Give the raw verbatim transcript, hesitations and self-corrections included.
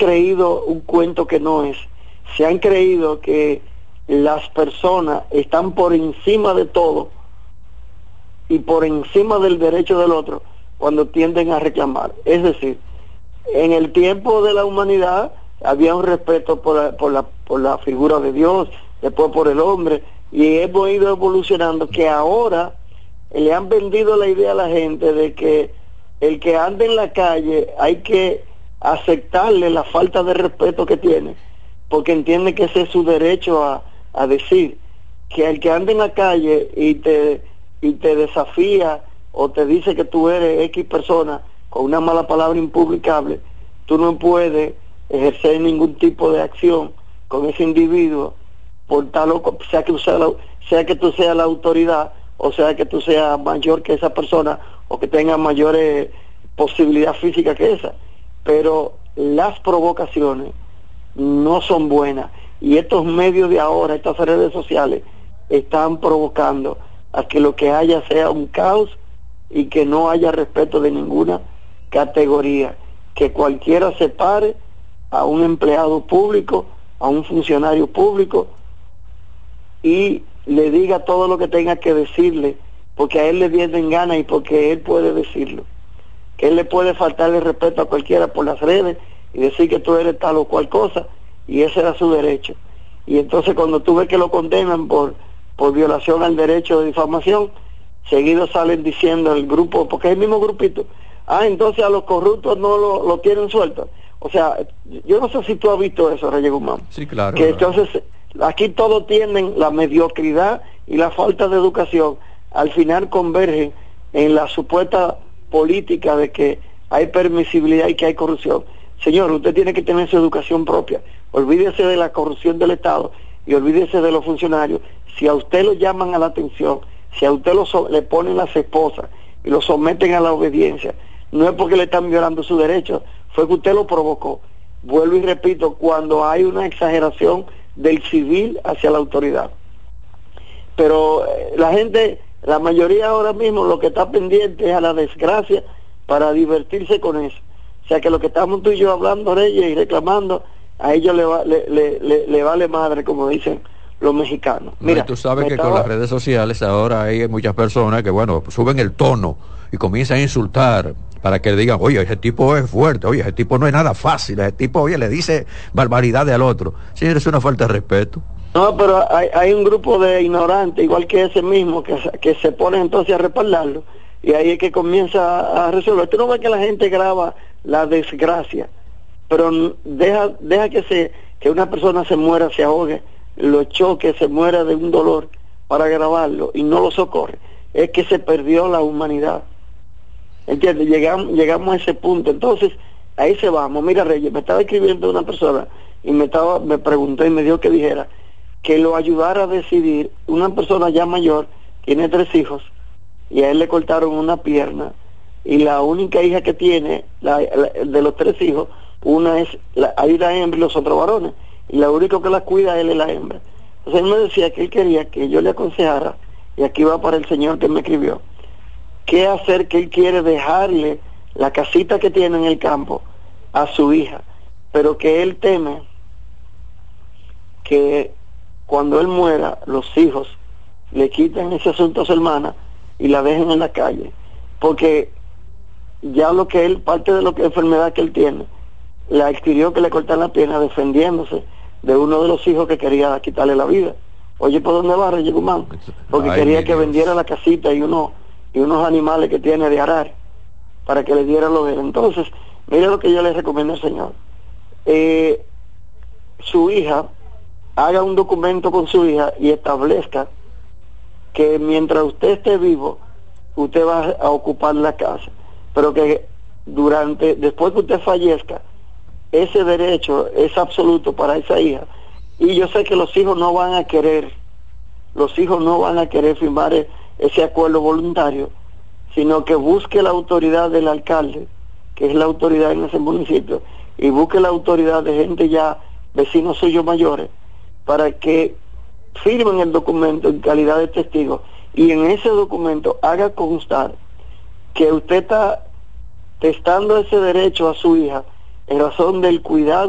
creído un cuento que no es. Se han creído que las personas están por encima de todo y por encima del derecho del otro cuando tienden a reclamar. Es decir, en el tiempo de la humanidad había un respeto por la, por la, por la figura de Dios, después por el hombre, y hemos ido evolucionando, que ahora le han vendido la idea a la gente de que el que anda en la calle hay que aceptarle la falta de respeto que tiene, porque entiende que ese es su derecho a, a decir, que el que anda en la calle y te, y te desafía o te dice que tú eres X persona con una mala palabra impublicable, tú no puedes ejercer ningún tipo de acción con ese individuo, por tal o sea que tú seas la, sea que tú seas la autoridad, o sea que tú seas mayor que esa persona, o que tengas mayores posibilidades físicas que esa. Pero las provocaciones no son buenas, y estos medios de ahora, estas redes sociales, están provocando a que lo que haya sea un caos y que no haya respeto de ninguna categoría, que cualquiera se pare a un empleado público, a un funcionario público, y le diga todo lo que tenga que decirle, porque a él le vienen ganas y porque él puede decirlo, que él le puede faltarle respeto a cualquiera por las redes y decir que tú eres tal o cual cosa, y ese era su derecho. Y entonces cuando tú ves que lo condenan por, por violación al derecho de difamación, seguido salen diciendo el grupo, porque es el mismo grupito, ah, entonces a los corruptos no lo, lo tienen suelto. O sea, yo no sé si tú has visto eso, Reyes Guzmán. Sí, claro. Que claro. entonces aquí todos tienen la mediocridad y la falta de educación, al final convergen en la supuesta política de que hay permisibilidad y que hay corrupción. Señor, usted tiene que tener su educación propia. Olvídese de la corrupción del Estado y olvídese de los funcionarios. Si a usted lo llaman a la atención, si a usted lo so le ponen las esposas y lo someten a la obediencia, no es porque le están violando su derecho, fue que usted lo provocó. Vuelvo y repito, cuando hay una exageración del civil hacia la autoridad. Pero eh, la gente, la mayoría ahora mismo lo que está pendiente es a la desgracia para divertirse con eso. O sea que lo que estamos tú y yo hablando, Reyes, y reclamando, a ellos le, va, le, le, le, le vale madre, como dicen los mexicanos. Mira, no, tú sabes que estaba... con las redes sociales ahora hay muchas personas que, bueno, suben el tono y comienzan a insultar para que le digan, oye, ese tipo es fuerte, oye, ese tipo no es nada fácil, ese tipo, oye, le dice barbaridades al otro. Sí, es una falta de respeto. No, pero hay, hay un grupo de ignorantes, igual que ese mismo, que, que se pone entonces a respaldarlo, y ahí es que comienza a resolver. Tú no ves que la gente graba la desgracia, pero deja deja que se que una persona se muera, se ahogue, lo choque, se muera de un dolor para grabarlo y no lo socorre. Es que se perdió la humanidad. ¿Entiendes? Llegamos, llegamos a ese punto. Entonces, ahí se vamos. Mira, Reyes, me estaba escribiendo una persona y me estaba me preguntó y me dijo que dijera que lo ayudara a decidir. Una persona ya mayor, tiene tres hijos, y a él le cortaron una pierna, y la única hija que tiene, la, la, de los tres hijos, una es, la, hay la hembra y los otros varones, y la única que la cuida él es la hembra. Entonces él me decía que él quería que yo le aconsejara, y aquí va para el señor que me escribió, qué hacer, que él quiere dejarle la casita que tiene en el campo a su hija, pero que él teme que cuando él muera, los hijos le quiten ese asunto a su hermana y la dejen en la calle, porque ya lo que él, parte de lo que enfermedad que él tiene, la adquirió que le cortan la pierna defendiéndose de uno de los hijos que quería quitarle la vida. Oye, ¿por dónde va Reyes Guzmán? Porque Ay, quería que Dios. vendiera la casita y uno y unos animales que tiene de arar para que le diera lo de él. Entonces, mire lo que yo le recomiendo al señor. Eh, su hija, haga un documento con su hija y establezca que mientras usted esté vivo, usted va a ocupar la casa, pero que durante, después que usted fallezca, ese derecho es absoluto para esa hija. Y yo sé que los hijos no van a querer, los hijos no van a querer firmar ese acuerdo voluntario, sino que busque la autoridad del alcalde, que es la autoridad en ese municipio, y busque la autoridad de gente ya, vecinos suyos mayores, para que firmen el documento en calidad de testigo, y en ese documento haga constar que usted está testando ese derecho a su hija en razón del cuidado